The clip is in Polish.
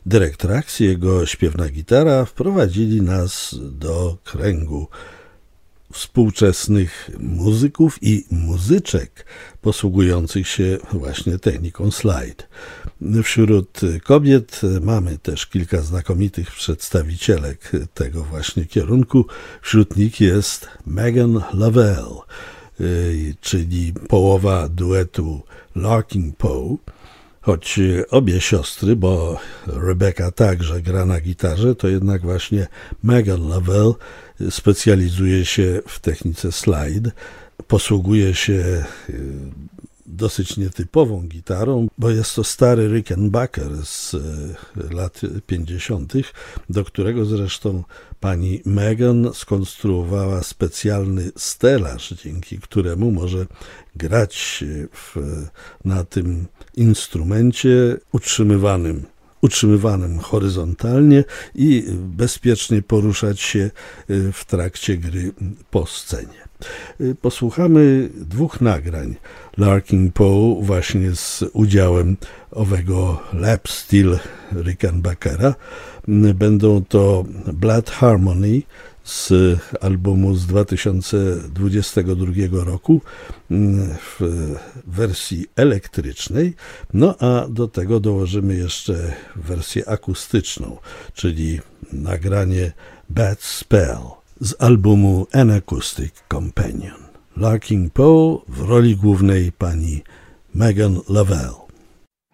Derek Trucks i jego śpiewna gitara wprowadzili nas do kręgu współczesnych muzyków i muzyczek posługujących się właśnie techniką slide. Wśród kobiet mamy też kilka znakomitych przedstawicielek tego właśnie kierunku. Wśród nich jest Megan Lavelle, czyli połowa duetu Larkin Poe. Choć obie siostry, bo Rebecca także gra na gitarze, to jednak właśnie Megan Lavelle specjalizuje się w technice slide. Posługuje się dosyć nietypową gitarą, bo jest to stary Rickenbacker z lat 50., do którego zresztą pani Megan skonstruowała specjalny stelaż, dzięki któremu może grać na tym instrumencie utrzymywanym horyzontalnie i bezpiecznie poruszać się w trakcie gry po scenie. Posłuchamy dwóch nagrań Larkin Poe właśnie z udziałem owego lap steel Rickenbackera. Będą to Blood Harmony z albumu z 2022 roku w wersji elektrycznej, no a do tego dołożymy jeszcze wersję akustyczną, czyli nagranie Bad Spell z albumu An Acoustic Companion. Larkin Poe w roli głównej pani Megan Lavelle.